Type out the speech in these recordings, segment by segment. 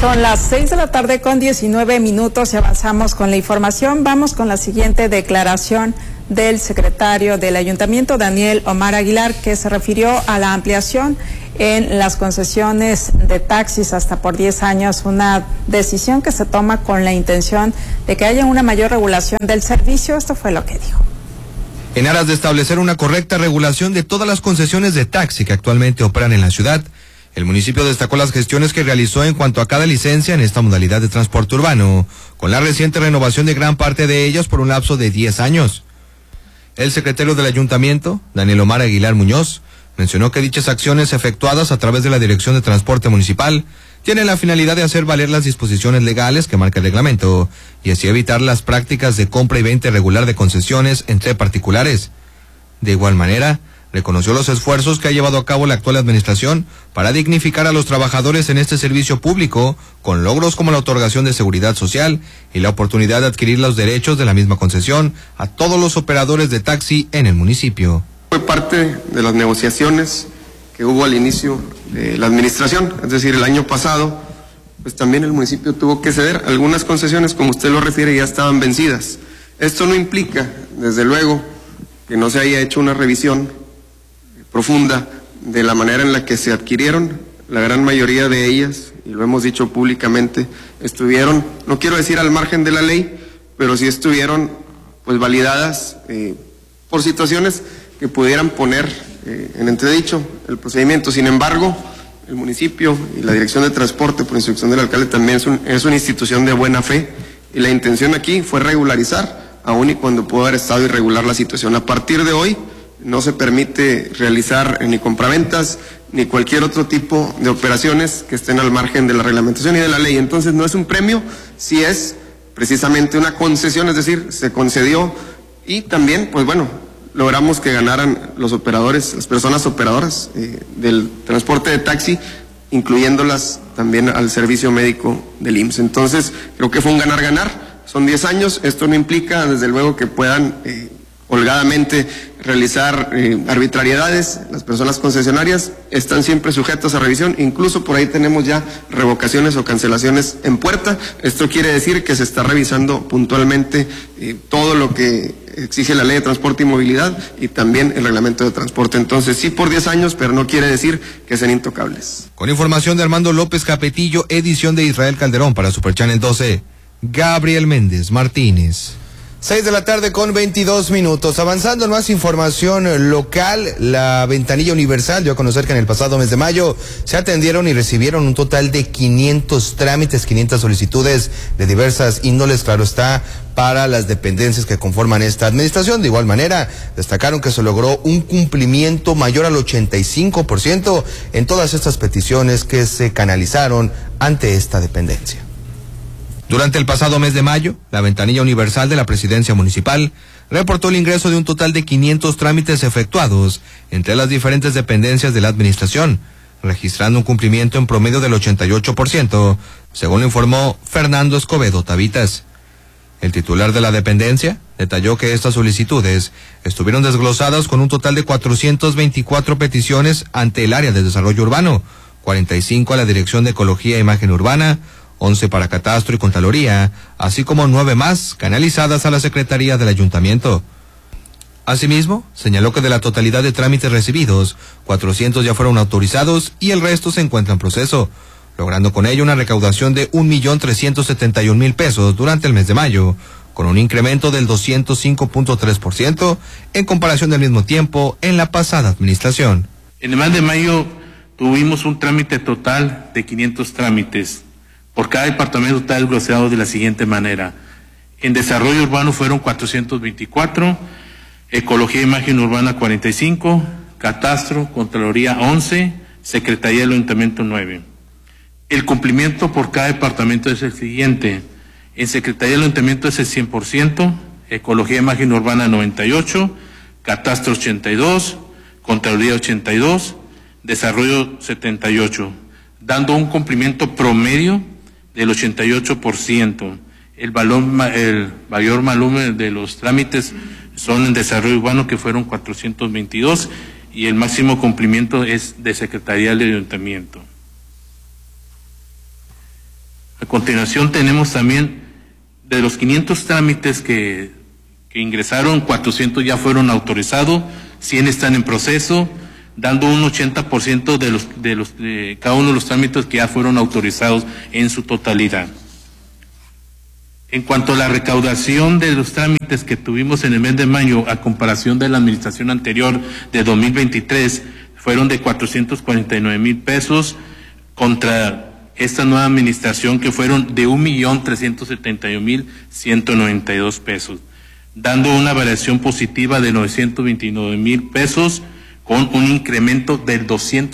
Son las 6:19 p.m. y avanzamos con la información. Vamos con la siguiente declaración del secretario del Ayuntamiento, Daniel Omar Aguilar, que se refirió a la ampliación en las concesiones de taxis hasta por 10 años, una decisión que se toma con la intención de que haya una mayor regulación del servicio. Esto fue lo que dijo. En aras de establecer una correcta regulación de todas las concesiones de taxi que actualmente operan en la ciudad, el municipio destacó las gestiones que realizó en cuanto a cada licencia en esta modalidad de transporte urbano, con la reciente renovación de gran parte de ellas por un lapso de 10 años. El secretario del Ayuntamiento, Daniel Omar Aguilar Muñoz, mencionó que dichas acciones efectuadas a través de la Dirección de Transporte Municipal tienen la finalidad de hacer valer las disposiciones legales que marca el reglamento y así evitar las prácticas de compra y venta irregular de concesiones entre particulares. De igual manera, reconoció los esfuerzos que ha llevado a cabo la actual administración para dignificar a los trabajadores en este servicio público, con logros como la otorgación de seguridad social y la oportunidad de adquirir los derechos de la misma concesión a todos los operadores de taxi en el municipio. Fue parte de las negociaciones que hubo al inicio de la administración, es decir, el año pasado, pues también el municipio tuvo que ceder. Algunas concesiones, como usted lo refiere, ya estaban vencidas. Esto no implica, desde luego, que no se haya hecho una revisión profunda de la manera en la que se adquirieron. La gran mayoría de ellas, y lo hemos dicho públicamente, estuvieron, no quiero decir al margen de la ley, pero sí estuvieron pues validadas por situaciones que pudieran poner en entredicho el procedimiento. Sin embargo, el municipio y la Dirección de Transporte, por instrucción del alcalde, también es una institución de buena fe, y la intención aquí fue regularizar, aun y cuando pudo haber estado irregular la situación. A partir de hoy, no se permite realizar ni compraventas ni cualquier otro tipo de operaciones que estén al margen de la reglamentación y de la ley. Entonces no es un premio, sí es precisamente una concesión, es decir, se concedió, y también, pues bueno, logramos que ganaran los operadores, las personas operadoras del transporte de taxi, incluyéndolas también al servicio médico del IMSS. Entonces creo que fue un ganar-ganar, son 10 años, esto no implica desde luego que puedan holgadamente realizar arbitrariedades. Las personas concesionarias están siempre sujetas a revisión, incluso por ahí tenemos ya revocaciones o cancelaciones en puerta. Esto quiere decir que se está revisando puntualmente todo lo que exige la Ley de Transporte y Movilidad y también el Reglamento de Transporte. Entonces sí por 10 años, pero no quiere decir que sean intocables. Con información de Armando López Capetillo, edición de Israel Calderón para Super Channel 12, Gabriel Méndez Martínez. 6:22 p.m. Avanzando en más información local, la Ventanilla Universal dio a conocer que en el pasado mes de mayo se atendieron y recibieron un total de 500 trámites, 500 solicitudes de diversas índoles, claro está, para las dependencias que conforman esta administración. De igual manera, destacaron que se logró un cumplimiento mayor al 85% en todas estas peticiones que se canalizaron ante esta dependencia. Durante el pasado mes de mayo, la Ventanilla Universal de la Presidencia Municipal reportó el ingreso de un total de 500 trámites efectuados entre las diferentes dependencias de la administración, registrando un cumplimiento en promedio del 88%, según lo informó Fernando Escobedo Tavitas. El titular de la dependencia detalló que estas solicitudes estuvieron desglosadas con un total de 424 peticiones ante el área de desarrollo urbano, 45 a la Dirección de Ecología e Imagen Urbana, 11 para Catastro y Contraloría, así como 9 más canalizadas a la Secretaría del Ayuntamiento. Asimismo, señaló que de la totalidad de trámites recibidos, 400 ya fueron autorizados y el resto se encuentra en proceso, logrando con ello una recaudación de 1.371.000 pesos durante el mes de mayo, con un incremento del 205.3% en comparación del mismo tiempo en la pasada administración. En el mes de mayo tuvimos un trámite total de 500 trámites. Por cada departamento está desglosado de la siguiente manera. En desarrollo urbano fueron 424, Ecología e Imagen Urbana 45, Catastro, Contraloría 11, Secretaría del Ayuntamiento 9. El cumplimiento por cada departamento es el siguiente. En Secretaría del Ayuntamiento es el 100%, Ecología e Imagen Urbana 98, Catastro 82, Contraloría 82, Desarrollo 78, dando un cumplimiento promedio del 88%. El mayor volumen de los trámites son en desarrollo urbano, que fueron 422, y el máximo cumplimiento es de Secretaría del Ayuntamiento. A continuación tenemos también, de los 500 trámites que ingresaron, 400 ya fueron autorizados, 100 están en proceso, dando un 80% de cada uno de los trámites que ya fueron autorizados en su totalidad. En cuanto a la recaudación de los trámites que tuvimos en el mes de mayo, a comparación de la administración anterior de 2023, fueron de 449,000 pesos contra esta nueva administración que fueron de 1,371,192 pesos, dando una variación positiva de 929,000 pesos con un incremento del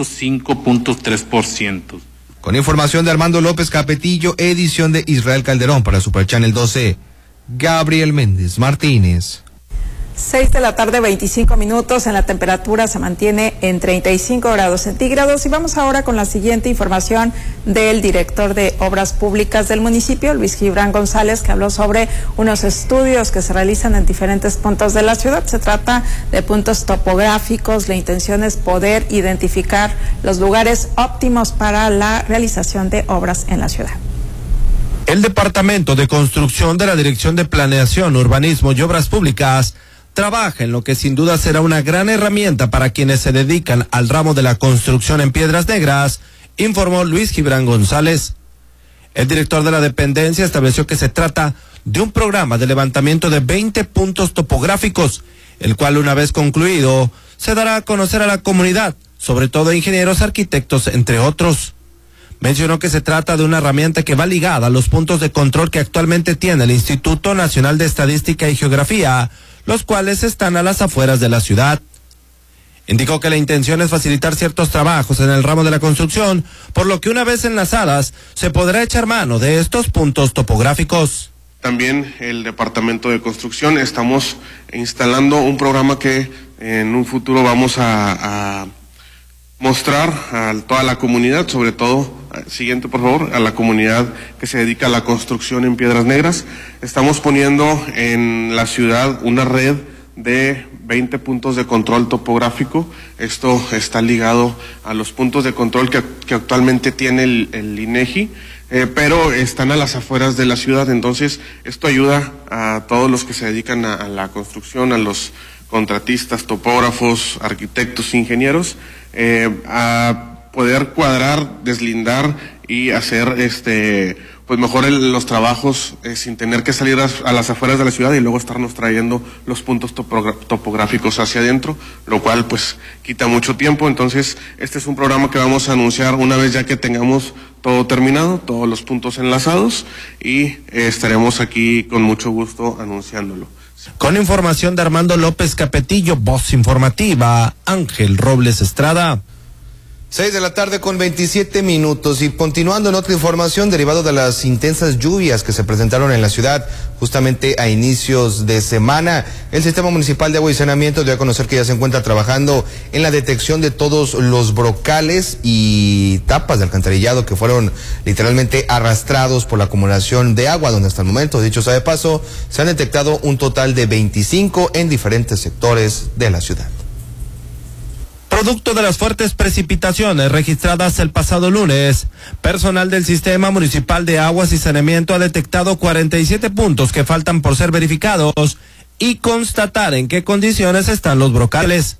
205.3%. Con información de Armando López Capetillo, edición de Israel Calderón para Super Channel 12, Gabriel Méndez Martínez. 6 de la tarde, 25 minutos, en la temperatura se mantiene en 35 grados centígrados y vamos ahora con la siguiente información del director de Obras Públicas del municipio, Luis Gibran González, que habló sobre unos estudios que se realizan en diferentes puntos de la ciudad. Se trata de puntos topográficos. La intención es poder identificar los lugares óptimos para la realización de obras en la ciudad. El Departamento de Construcción de la Dirección de Planeación, Urbanismo y Obras Públicas trabaja en lo que sin duda será una gran herramienta para quienes se dedican al ramo de la construcción en Piedras Negras, informó Luis Gibran González. El director de la dependencia estableció que se trata de un programa de levantamiento de 20 puntos topográficos, el cual una vez concluido se dará a conocer a la comunidad, sobre todo a ingenieros, arquitectos, entre otros. Mencionó que se trata de una herramienta que va ligada a los puntos de control que actualmente tiene el Instituto Nacional de Estadística y Geografía, los cuales están a las afueras de la ciudad. Indicó que la intención es facilitar ciertos trabajos en el ramo de la construcción, por lo que una vez enlazadas se podrá echar mano de estos puntos topográficos. También el Departamento de Construcción estamos instalando un programa que en un futuro vamos a mostrar a toda la comunidad, sobre todo, siguiente por favor, a la comunidad que se dedica a la construcción en Piedras Negras. Estamos poniendo en la ciudad una red de 20 puntos de control topográfico. Esto está ligado a los puntos de control que actualmente tiene el INEGI, pero están a las afueras de la ciudad. Entonces, esto ayuda a todos los que se dedican a la construcción, a los contratistas, topógrafos, arquitectos, ingenieros, a poder cuadrar, deslindar y hacer pues mejor los trabajos sin tener que salir a las afueras de la ciudad y luego estarnos trayendo los puntos topográficos hacia adentro, lo cual pues quita mucho tiempo. Entonces este es un programa que vamos a anunciar una vez ya que tengamos todo terminado, todos los puntos enlazados, y estaremos aquí con mucho gusto anunciándolo. Con información de Armando López Capetillo, voz informativa, Ángel Robles Estrada. 6 de la tarde con 27 minutos y continuando en otra información derivado de las intensas lluvias que se presentaron en la ciudad justamente a inicios de semana, el Sistema Municipal de Agua y Saneamiento dio a conocer que ya se encuentra trabajando en la detección de todos los brocales y tapas de alcantarillado que fueron literalmente arrastrados por la acumulación de agua, donde hasta el momento, dicho sea de paso, se han detectado un total de 25 en diferentes sectores de la ciudad. Producto de las fuertes precipitaciones registradas el pasado lunes, personal del Sistema Municipal de Aguas y Saneamiento ha detectado 47 puntos que faltan por ser verificados y constatar en qué condiciones están los brocales.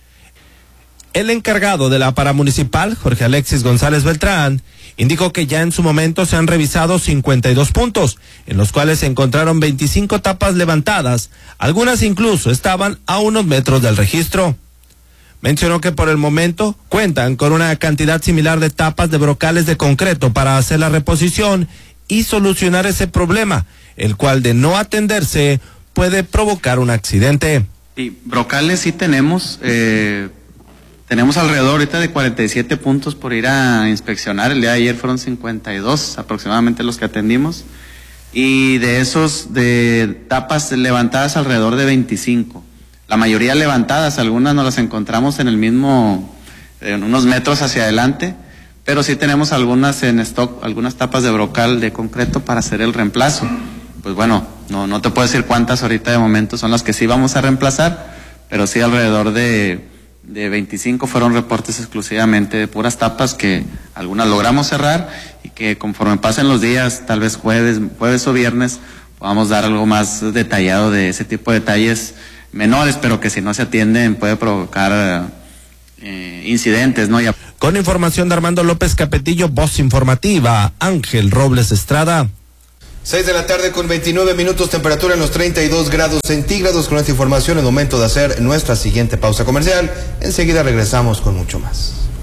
El encargado de la paramunicipal, Jorge Alexis González Beltrán, indicó que ya en su momento se han revisado 52 puntos, en los cuales se encontraron 25 tapas levantadas, algunas incluso estaban a unos metros del registro. Mencionó que por el momento cuentan con una cantidad similar de tapas de brocales de concreto para hacer la reposición y solucionar ese problema, el cual de no atenderse puede provocar un accidente. Sí, brocales sí tenemos, tenemos alrededor ahorita de 47 puntos por ir a inspeccionar. El día de ayer fueron 52 aproximadamente los que atendimos, y de esos de tapas levantadas alrededor de 25. La mayoría levantadas, algunas nos las encontramos en el mismo, en unos metros hacia adelante, pero sí tenemos algunas en stock, algunas tapas de brocal de concreto para hacer el reemplazo. Pues bueno, no te puedo decir cuántas ahorita de momento son las que sí vamos a reemplazar, pero sí alrededor de de 25 fueron reportes exclusivamente de puras tapas, que algunas logramos cerrar y que conforme pasen los días, tal vez jueves o viernes, podamos dar algo más detallado de ese tipo de detalles menores, pero que si no se atienden puede provocar incidentes, ¿no? Con información de Armando López Capetillo, voz informativa, Ángel Robles Estrada. 6 de la tarde con 29 minutos, temperatura en los 32 grados centígrados. Con esta información es momento de hacer nuestra siguiente pausa comercial. Enseguida regresamos con mucho más.